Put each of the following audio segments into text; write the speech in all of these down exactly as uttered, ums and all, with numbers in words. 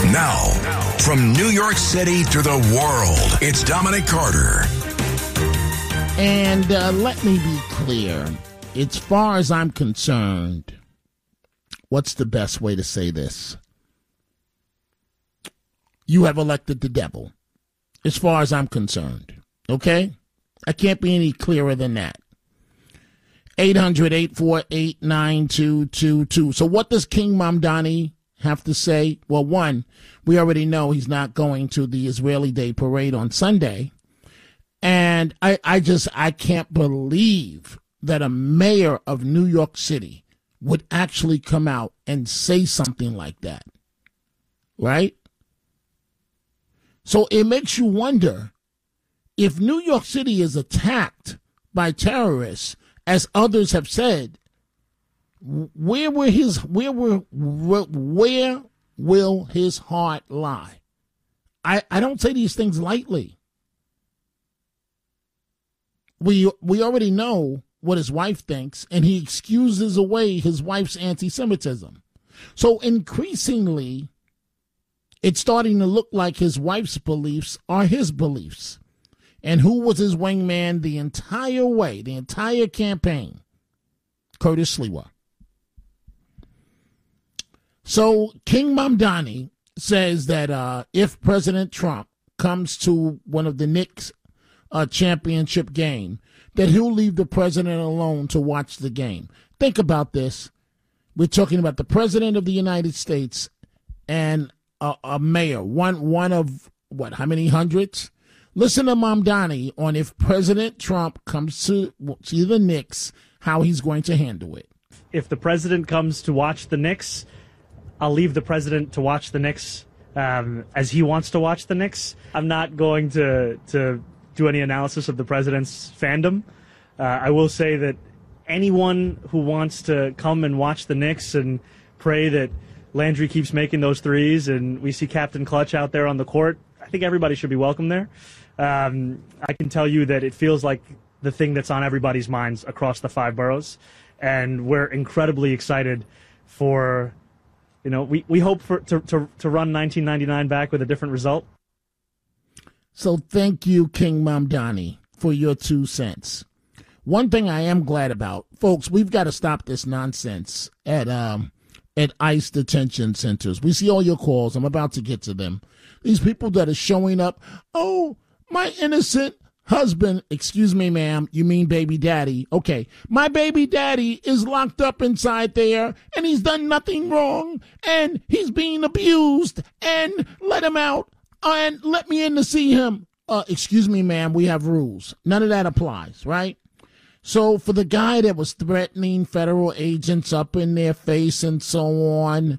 Now, from New York City to the world, it's Dominic Carter. And uh, let me be clear. As far as I'm concerned, what's the best way to say this? You have elected the devil, as far as I'm concerned. Okay? I can't be any clearer than that. eight hundred, eight four eight, nine two two two. So what does King Mamdani have to say? Well, one, we already know he's not going to the Israeli Day Parade on Sunday. And I, I just, I can't believe that a mayor of New York City would actually come out and say something like that. Right? So it makes you wonder, if New York City is attacked by terrorists, as others have said, where will his where will where will his heart lie? I, I don't say these things lightly. We we already know what his wife thinks, and he excuses away his wife's anti-Semitism. So increasingly, it's starting to look like his wife's beliefs are his beliefs. And who was his wingman the entire way, the entire campaign? Curtis Sliwa. So King Mamdani says that uh, if President Trump comes to one of the Knicks uh, championship game, that he'll leave the president alone to watch the game. Think about this. We're talking about the president of the United States and a, a mayor, one one of, what, how many hundreds? Listen to Mamdani on if President Trump comes to see the Knicks, how he's going to handle it. If the president comes to watch the Knicks, I'll leave the president to watch the Knicks um, as he wants to watch the Knicks. I'm not going to to do any analysis of the president's fandom. Uh, I will say that anyone who wants to come and watch the Knicks and pray that Landry keeps making those threes and we see Captain Clutch out there on the court, I think everybody should be welcome there. Um, I can tell you that it feels like the thing that's on everybody's minds across the five boroughs, and we're incredibly excited for, you know, we, we hope for to, to, to run nineteen ninety-nine back with a different result. So thank you, King Mamdani, for your two cents. One thing I am glad about, folks, we've got to stop this nonsense at um at ICE detention centers. We see all your calls. I'm about to get to them. These people that are showing up, oh, my innocent husband, excuse me, ma'am, you mean baby daddy. Okay, my baby daddy is locked up inside there, and he's done nothing wrong, and he's being abused, and let him out, and let me in to see him. Uh, excuse me, ma'am, we have rules. None of that applies, right? So for the guy that was threatening federal agents up in their face and so on,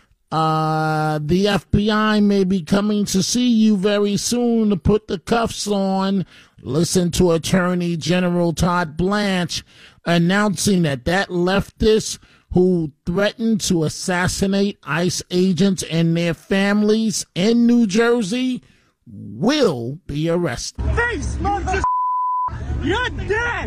uh, the F B I may be coming to see you very soon to put the cuffs on. Listen to Attorney General Todd Blanche announcing that that leftist who threatened to assassinate ICE agents and their families in New Jersey will be arrested. Face, not just you're dead.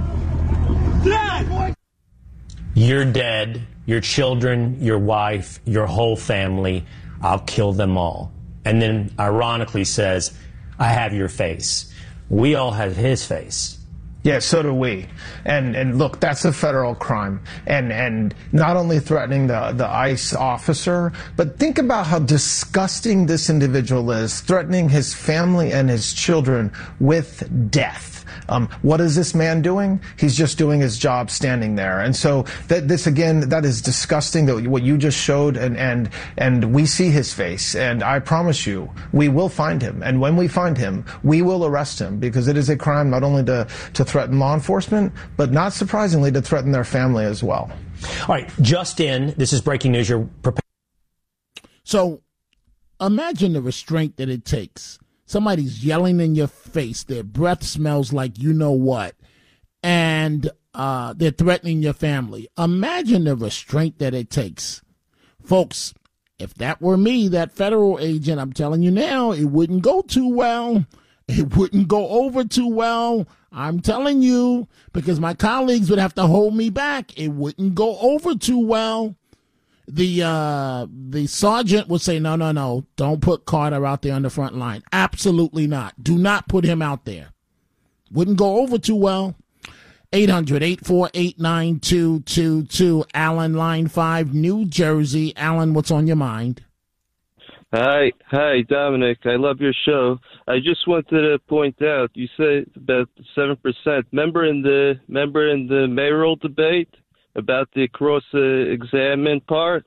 Dead. You're dead. Your children, your wife, your whole family. I'll kill them all. And then ironically says, I have your face. We all have his face. Yeah, so do we. And and look, that's a federal crime. And and not only threatening the, the ICE officer, but think about how disgusting this individual is, threatening his family and his children with death. Um, what is this man doing? He's just doing his job standing there. And so that this, again, that is disgusting, that what you just showed, and, and, and we see his face. And I promise you, we will find him. And when we find him, we will arrest him, because it is a crime not only to, to threaten law enforcement, but not surprisingly to threaten their family as well. All right, just in, this is breaking news. You're prepared. So imagine the restraint that it takes. Somebody's yelling in your face. Their breath smells like you know what. And uh, they're threatening your family. Imagine the restraint that it takes. Folks, if that were me, that federal agent, I'm telling you now, it wouldn't go too well. It wouldn't go over too well. I'm telling you, because my colleagues would have to hold me back. It wouldn't go over too well. the uh, the sergeant would say, no, no, no, don't put Carter out there on the front line. Absolutely not. Do not put him out there. Wouldn't go over too well. eight hundred, eight four eight, nine two two two. Alan, line five, New Jersey. Alan, what's on your mind? Hi, hi, Dominic. I love your show. I just wanted to point out, you said about seven percent. Remember in the remember in the mayoral debate about the cross-examine part?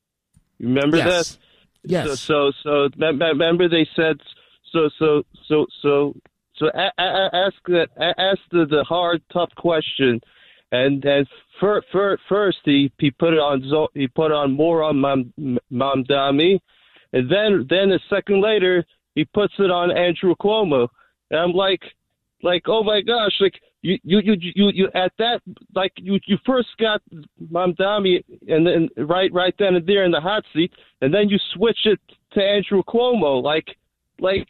You remember Yes. that? Yes. So, so, so remember they said, so, so, so, so, so a- a- ask that, ask the, the hard, tough question, and and for, for, first he, he put it on Zo- he put on more on Mam, Mamdani. And then, then a second later, he puts it on Andrew Cuomo, and I'm like, like, oh my gosh, like you, you, you, you, you at that, like you, you first got Mamdani, and then right, right then and there in the hot seat, and then you switch it to Andrew Cuomo, like, like,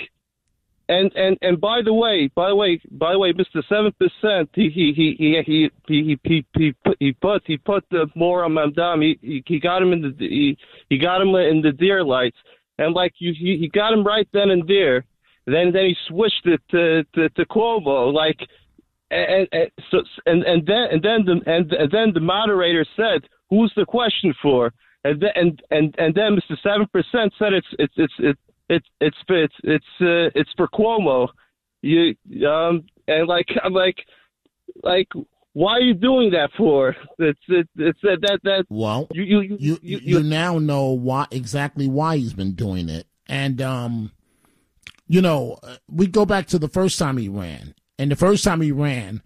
and and and by the way, by the way, by the way, Mister Seven Percent, he he he he he he he he put he put he put the more on Mamdani. He he got him in the he he got him in the deer lights. And like you, he, he got him right then and there. Then then he switched it to to, to Cuomo. Like, and, and so and and then and then the and, and then the moderator said, "Who's the question for?" And then and and, and then Mister Seven Percent said, "It's it's it's it's it's it's it's it's uh, it's for Cuomo." You um and like I'm like like. Why are you doing that for? It's it, it's that that that. Well, you you you, you, you, you now know why exactly why he's been doing it, and um, you know, we go back to the first time he ran, and the first time he ran,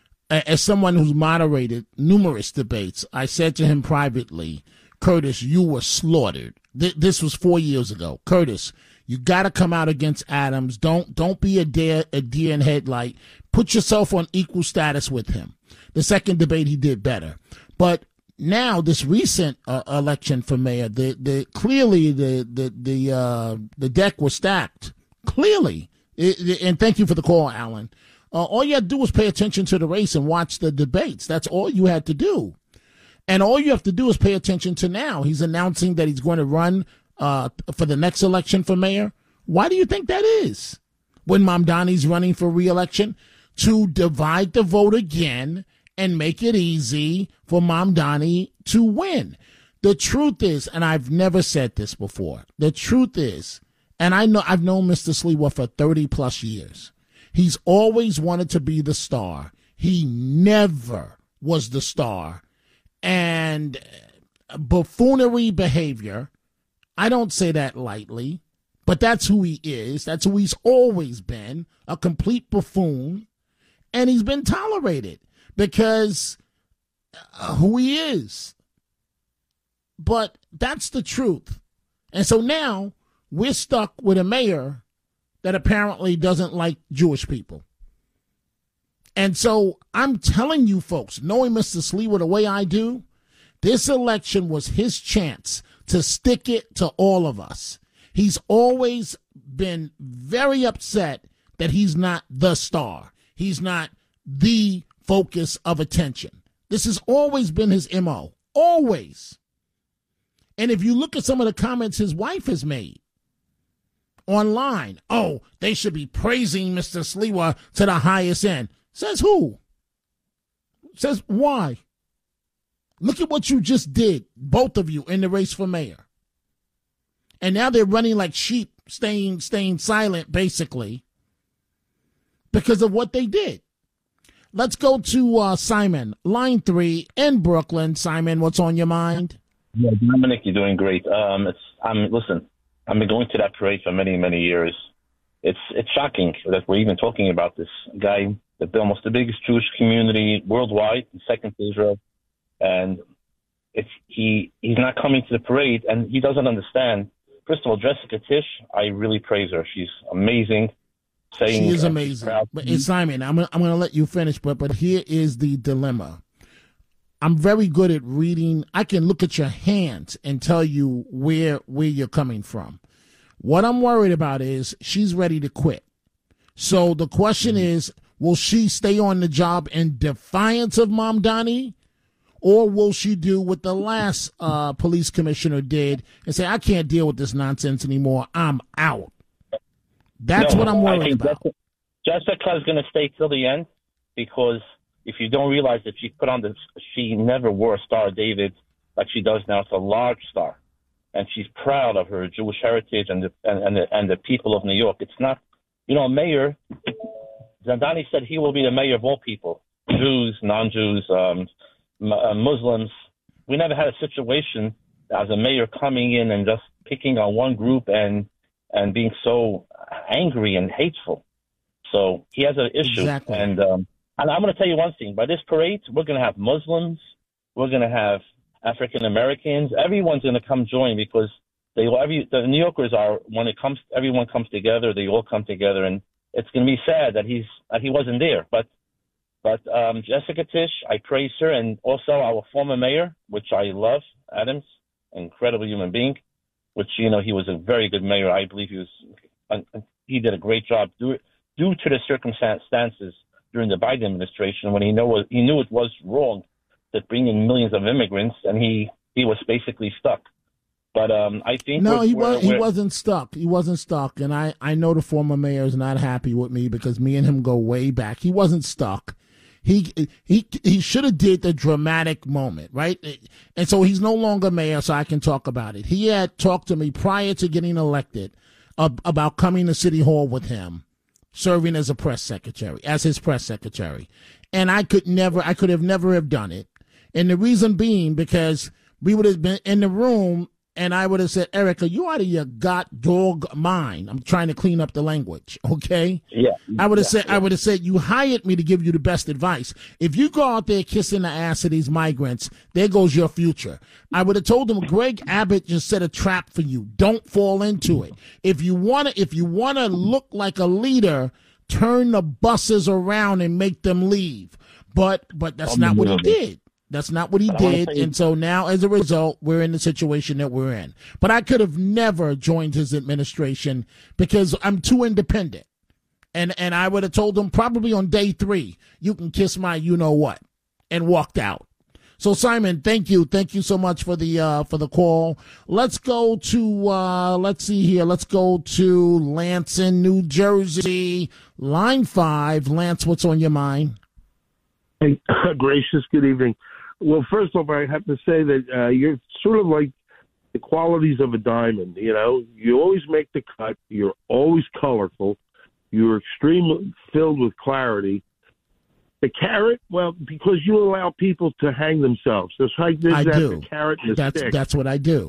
as someone who's moderated numerous debates, I said to him privately, Curtis, you were slaughtered. Th- this was four years ago, Curtis. You got to come out against Adams. Don't don't be a deer a deer in headlight. Put yourself on equal status with him. The second debate he did better, but now this recent uh, election for mayor, the the clearly the the the uh, the deck was stacked. Clearly, it, it, and thank you for the call, Alan. Uh, all you had to do was pay attention to the race and watch the debates. That's all you had to do, and all you have to do is pay attention to now. He's announcing that he's going to run uh, for the next election for mayor. Why do you think that is? When Mamdani's running for re-election, to divide the vote again and make it easy for Mamdani to win. The truth is, and I've never said this before, the truth is, and I know I've known Mister Sliwa for thirty plus years. He's always wanted to be the star. He never was the star. And buffoonery behavior, I don't say that lightly, but that's who he is. That's who he's always been, a complete buffoon. And he's been tolerated because uh, who he is. But that's the truth. And so now we're stuck with a mayor that apparently doesn't like Jewish people. And so I'm telling you folks, knowing Mister Sliwa the way I do, this election was his chance to stick it to all of us. He's always been very upset that he's not the star. He's not the focus of attention. This has always been his M O. Always. And if you look at some of the comments his wife has made online, oh, they should be praising Mister Sliwa to the highest end. Says who? Says why? Look at what you just did, both of you, in the race for mayor. And now they're running like sheep, staying, staying silent, basically, because of what they did. Let's go to uh, Simon, line three in Brooklyn. Simon, what's on your mind? Yeah, Dominic, you're doing great. Um, it's I'm listen. I've been going to that parade for many, many years. It's it's shocking that we're even talking about this guy, the almost the biggest Jewish community worldwide, second to Israel, and if he he's not coming to the parade, and he doesn't understand. First of all, Jessica Tisch, I really praise her. She's amazing. Saying, she is uh, amazing. But uh, Simon, I'm I'm going to let you finish, but but here is the dilemma. I'm very good at reading. I can look at your hands and tell you where where you're coming from. What I'm worried about is she's ready to quit. So the question is, will she stay on the job in defiance of Mamdani, Or will she do what the last uh, police commissioner did and say, I can't deal with this nonsense anymore. I'm out. That's no, what I'm worried about. Jessica is going to stay till the end because if you don't realize that she put on this, she never wore a Star of David like she does now. It's a large star. And she's proud of her Jewish heritage and the, and, and, the, and the people of New York. It's not, you know, a mayor, Zandani said he will be the mayor of all people, Jews, non-Jews, um, Muslims. We never had a situation as a mayor coming in and just picking on one group and and being so angry and hateful. So he has an issue. Exactly. And um, and I'm going to tell you one thing. By this parade, we're going to have Muslims. We're going to have African Americans. Everyone's going to come join because they every the New Yorkers are when it comes everyone comes together. They all come together, and it's going to be sad that he's that he wasn't there. But but um, Jessica Tisch, I praise her, and also our former mayor, which I love, Adams, incredible human being. Which you know he was a very good mayor. I believe he was uh, he did a great job due due to the circumstances during the Biden administration when he know he knew it was wrong to bring in millions of immigrants, and he, he was basically stuck. But um, I think no, we're, he we're, was he we're, wasn't stuck. He wasn't stuck, and I, I know the former mayor is not happy with me because me and him go way back. He wasn't stuck. He he he should have did the dramatic moment, right? And so he's no longer mayor, so I can talk about it. He had talked to me prior to getting elected uh, about coming to City Hall with him, serving as a press secretary, as his press secretary, and I could never, I could have never have done it. And the reason being because we would have been in the room and I would have said, Erica, you out of your god dog mind. I'm trying to clean up the language, okay? Yeah. I would have yeah, said, yeah. I would have said, you hired me to give you the best advice. If you go out there kissing the ass of these migrants, there goes your future. I would have told them, Greg Abbott just set a trap for you. Don't fall into it. If you want to, if you want to look like a leader, turn the buses around and make them leave. But, but that's not what he did. That's not what he did, and so now, as a result, we're in the situation that we're in. But I could have never joined his administration because I'm too independent. And and I would have told him probably on day three, you can kiss my you-know-what, and walked out. So, Simon, thank you. Thank you so much for the uh, for the call. Let's go to, uh, let's see here. Let's go to Lansing, New Jersey. Line five. Lance, what's on your mind? Hey, gracious, good evening. Well, first off, I have to say that uh, you're sort of like the qualities of a diamond. You know, you always make the cut. You're always colorful. You're extremely filled with clarity. The carrot, well, because you allow people to hang themselves. That's like this. I that's do. The carrot and the that's stick. that's what I do.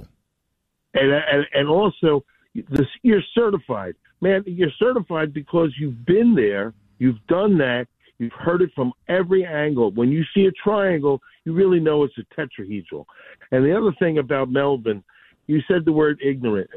And and, and also, this, you're certified, man. You're certified because you've been there. You've done that. You've heard it from every angle. When you see a triangle, you really know it's a tetrahedral. And the other thing about Melvin, you said the word ignorant.